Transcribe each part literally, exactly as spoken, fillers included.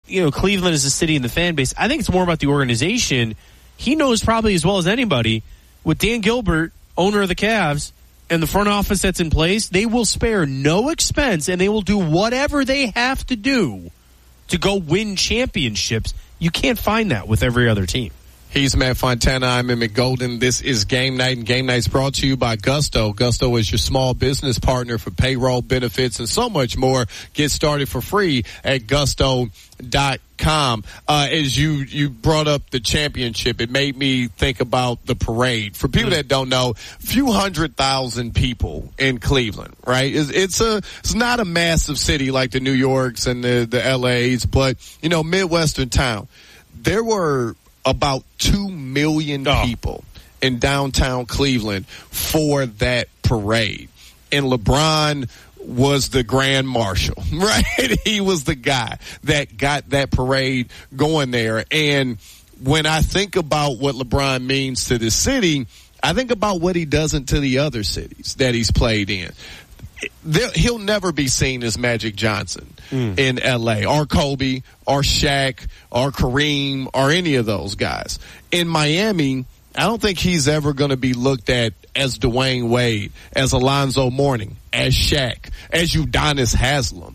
you know, Cleveland is a city and the fan base. I think it's more about the organization. He knows probably as well as anybody, with Dan Gilbert, owner of the Cavs, and the front office that's in place, they will spare no expense, and they will do whatever they have to do to go win championships. You can't find that with every other team. He's Matt Fontana. I'm Emmett Golden. This is Game Night, and Game Night's brought to you by Gusto. Gusto is your small business partner for payroll, benefits, and so much more. Get started for free at gusto dot com. Uh, as you, you brought up the championship, it made me think about the parade. For people that don't know, few hundred thousand people in Cleveland, right? It's, it's a, it's not a massive city like the New Yorks and the, the L A's, but, you know, Midwestern town. There were about two million oh. people in downtown Cleveland for that parade. And LeBron was the grand marshal, right? He was the guy that got that parade going there. And when I think about what LeBron means to the city, I think about what he doesn't to the other cities that he's played in. There, he'll never be seen as Magic Johnson mm. in L A or Kobe or Shaq or Kareem or any of those guys. In Miami, I don't think he's ever going to be looked at as Dwayne Wade, as Alonzo Mourning, as Shaq, as Udonis Haslem.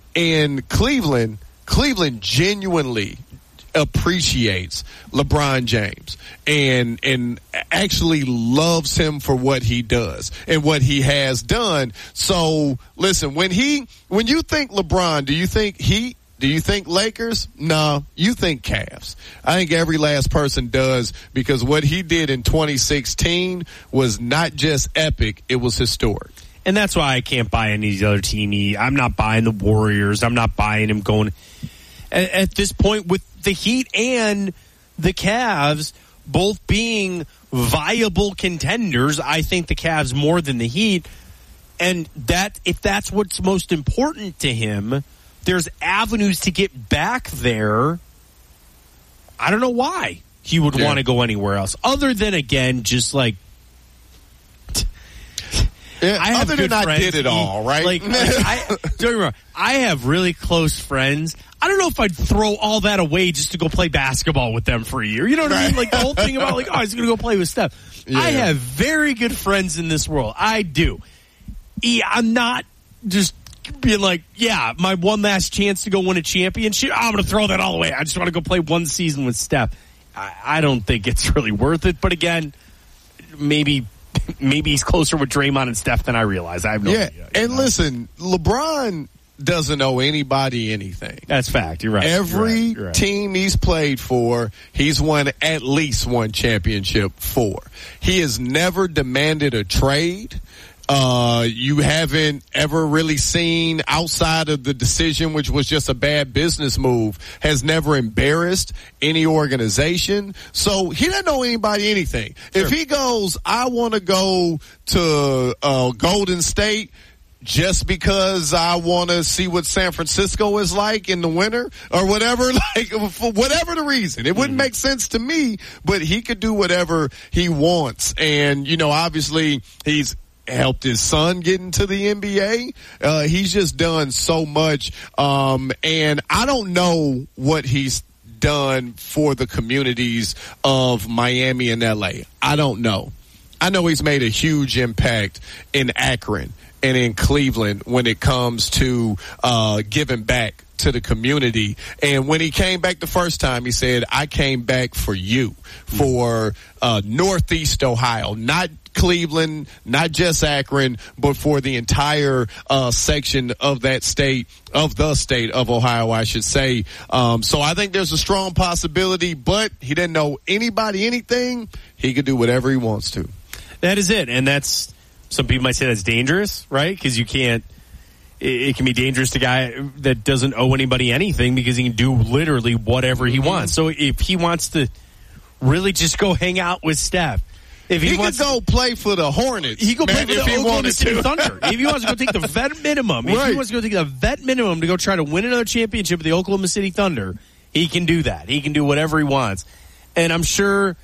In Cleveland, Cleveland genuinely appreciates LeBron James and and actually loves him for what he does and what he has done. So listen, when he when you think LeBron, do you think Heat? Do you think Lakers? No, you think Cavs. I think every last person does, because what he did in twenty sixteen was not just epic, it was historic. And that's why I can't buy any of the other team. I'm not buying the Warriors. I'm not buying him going at, at this point with the Heat and the Cavs both being viable contenders. I think the Cavs more than the Heat. And that, if that's what's most important to him, there's avenues to get back there. I don't know why he would yeah. want to go anywhere else other than, again, just like, Yeah, I have other than I did it all, right? Like, like I, don't get me wrong, I have really close friends. I don't know if I'd throw all that away just to go play basketball with them for a year. You know what right. I mean? Like the whole thing about like, oh, he's going to go play with Steph. Yeah. I have very good friends in this world. I do. Yeah, I'm not just being like, yeah, my one last chance to go win a championship, I'm going to throw that all away. I just want to go play one season with Steph. I, I don't think it's really worth it. But again, maybe maybe he's closer with Draymond and Steph than I realize. I have no yeah, idea. And know? listen, LeBron doesn't owe anybody anything. That's fact. You're right. Every You're right. You're right. team he's played for, he's won at least one championship for. He has never demanded a trade. Uh, you haven't ever really seen, outside of the decision, which was just a bad business move, has never embarrassed any organization. So he doesn't owe anybody anything. Sure. If he goes, I want to go to uh, Golden State just because I want to see what San Francisco is like in the winter or whatever, like for whatever the reason, it wouldn't mm-hmm. make sense to me, but he could do whatever he wants. And, you know, obviously he's helped his son get into the N B A. Uh, he's just done so much. Um, and I don't know what he's done for the communities of Miami and L A. I don't know. I know he's made a huge impact in Akron and in Cleveland when it comes to uh, giving back to the community. And when he came back the first time, he said, I came back for you, for uh, Northeast Ohio, not Cleveland, not just Akron, but for the entire uh, section of that state, of the state of Ohio, I should say. Um, so I think there's a strong possibility, but he didn't know anybody anything. He could do whatever he wants to. That is it. And that's, some people might say that's dangerous, right? Because you can't, it, it can be dangerous to a guy that doesn't owe anybody anything because he can do literally whatever he mm-hmm. wants. So if he wants to really just go hang out with Steph, if he, he wants could go to, play for the Hornets. He could play for the Oklahoma City to. Thunder. If he wants to go take the vet minimum, if right. he wants to go take the vet minimum to go try to win another championship with the Oklahoma City Thunder, he can do that. He can do whatever he wants. And I'm sure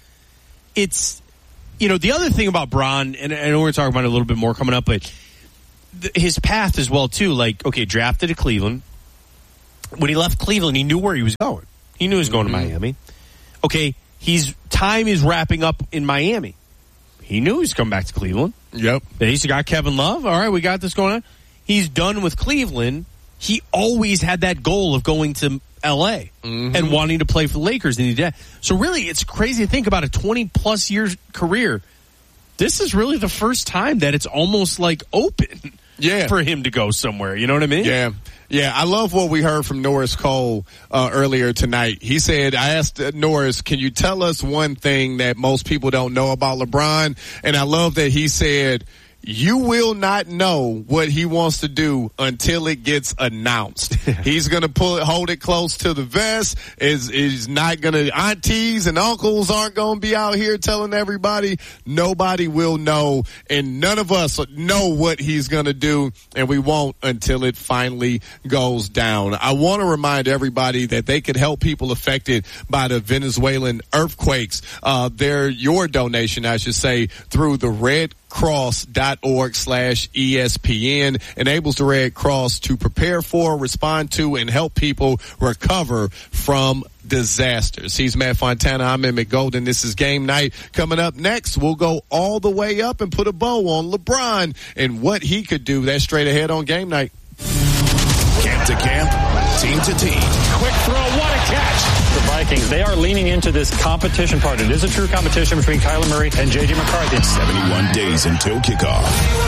it's, you know, the other thing about Bron, and I know we're talking about it a little bit more coming up, but th- his path as well, too. Like, okay, drafted at Cleveland, when he left Cleveland, he knew where he was going. He knew he was going mm-hmm. to Miami. Okay, he's time is wrapping up in Miami. He knew he was coming back to Cleveland. Yep. He's got Kevin Love. All right, we got this going on. He's done with Cleveland. He always had that goal of going to L A mm-hmm. and wanting to play for the Lakers. And he did. So really, it's crazy to think about a twenty-plus year career. This is really the first time that it's almost like open yeah. for him to go somewhere. You know what I mean? Yeah. Yeah, I love what we heard from Norris Cole uh, earlier tonight. He said, I asked uh, Norris, can you tell us one thing that most people don't know about LeBron? And I love that he said, you will not know what he wants to do until it gets announced. He's going to pull it, hold it close to the vest. Is is not going to, aunties and uncles aren't going to be out here telling everybody. Nobody will know, and none of us know what he's going to do, and we won't until it finally goes down. I want to remind everybody that they could help people affected by the Venezuelan earthquakes. Uh, they're your donation, I should say, through the Red Cross.org slash ESPN enables the Red Cross to prepare for, respond to, and help people recover from disasters. He's Matt Fontana. I'm Emmett Golden. This is Game Night. Coming up next, we'll go all the way up and put a bow on LeBron and what he could do. That's straight ahead on Game Night. Camp to camp, team to team. Quick throw, what a catch. The Vikings, they are leaning into this competition part. It is a true competition between Kyler Murray and J J McCarthy. seventy-one days until kickoff.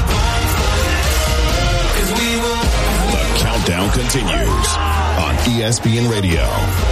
The countdown continues on E S P N Radio.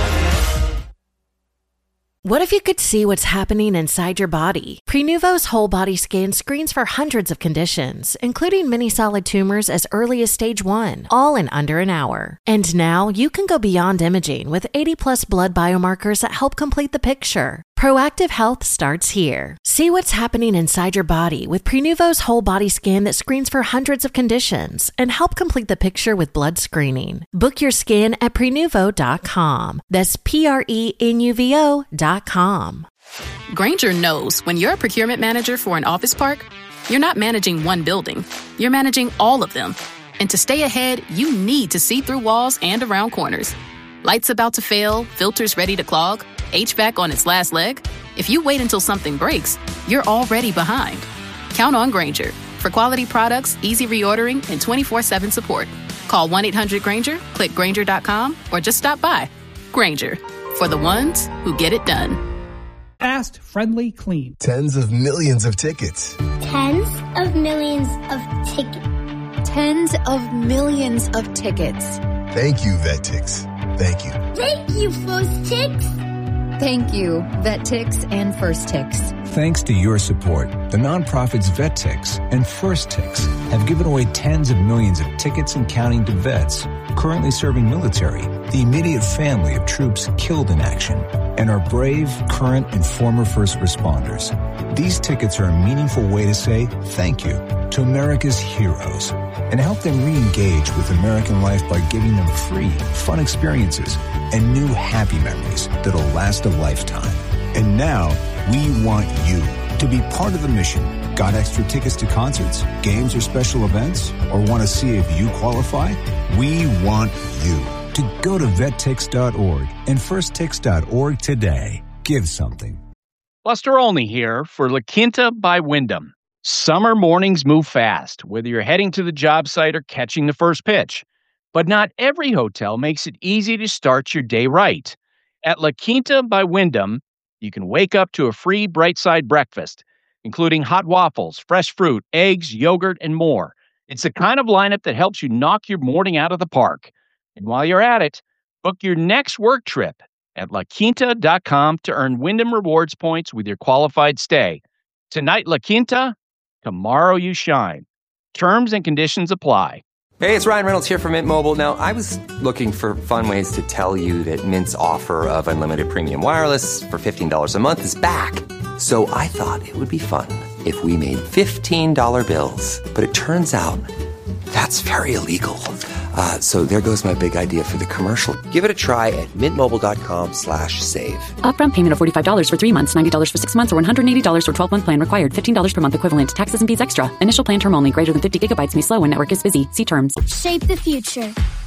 What if you could see what's happening inside your body? Prenuvo's whole body scan screens for hundreds of conditions, including many solid tumors as early as stage one, all in under an hour. And now you can go beyond imaging with eighty plus blood biomarkers that help complete the picture. Proactive health starts here. See what's happening inside your body with Prenuvo's whole body scan that screens for hundreds of conditions and help complete the picture with blood screening. Book your scan at prenuvo dot com. That's P R E N U V O dot com. Grainger knows when you're a procurement manager for an office park, you're not managing one building. You're managing all of them. And to stay ahead, you need to see through walls and around corners. Lights about to fail, filters ready to clog, H V A C on its last leg? If you wait until something breaks, you're already behind. Count on Grainger for quality products, easy reordering, and twenty-four seven support. Call one eight hundred Grainger, click Grainger dot com, or just stop by. Grainger, for the ones who get it done. Fast, friendly, clean. Tens of millions of tickets. Tens of millions of tickets. Tens of millions of tickets. Thank you, VetTix. Thank you. Thank you, FirstTix. Thank you, VetTix and FirstTix. Thanks to your support, the nonprofits VetTix and FirstTix have given away tens of millions of tickets and counting to vets currently serving military, the immediate family of troops killed in action, and our brave, current, and former first responders. These tickets are a meaningful way to say thank you to America's heroes and help them re-engage with American life by giving them free, fun experiences and new happy memories that'll last a lifetime. And now, we want you to be part of the mission. Got extra tickets to concerts, games, or special events? Or want to see if you qualify? We want you to go to vettix dot org and firsttix dot org today. Give something. Buster Olney here for La Quinta by Wyndham. Summer mornings move fast, whether you're heading to the job site or catching the first pitch. But not every hotel makes it easy to start your day right. At La Quinta by Wyndham, you can wake up to a free Bright Side breakfast, including hot waffles, fresh fruit, eggs, yogurt, and more. It's the kind of lineup that helps you knock your morning out of the park. And while you're at it, book your next work trip at la quinta dot com to earn Wyndham Rewards points with your qualified stay. Tonight, La Quinta, tomorrow you shine. Terms and conditions apply. Hey, it's Ryan Reynolds here from Mint Mobile. Now, I was looking for fun ways to tell you that Mint's offer of unlimited premium wireless for fifteen dollars a month is back. So I thought it would be fun if we made fifteen dollar bills. But it turns out that's very illegal. Uh, so there goes my big idea for the commercial. Give it a try at mintmobile.com slash save. Upfront payment of forty-five dollars for three months, ninety dollars for six months, or one hundred eighty dollars for twelve-month plan required. fifteen dollars per month equivalent. Taxes and fees extra. Initial plan term only. Greater than fifty gigabytes may slow when network is busy. See terms. Shape the future.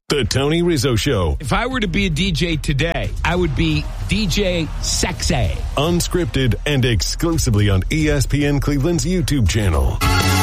The Tony Rizzo Show. If I were to be a D J today, I would be D J Sexy. Unscripted and exclusively on E S P N Cleveland's YouTube channel.